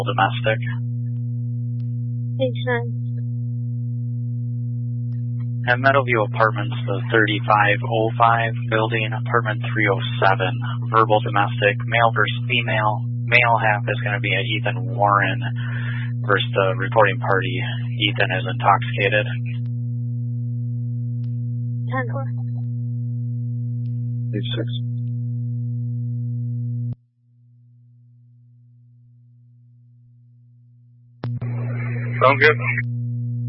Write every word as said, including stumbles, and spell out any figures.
domestic. Page nine. At Meadowview Apartments, the thirty-five oh five building, apartment three oh seven, verbal domestic, male versus female. Male half is going to be a Ethan Warren versus the reporting party. Ethan is intoxicated. ten four. Page six. Sound good?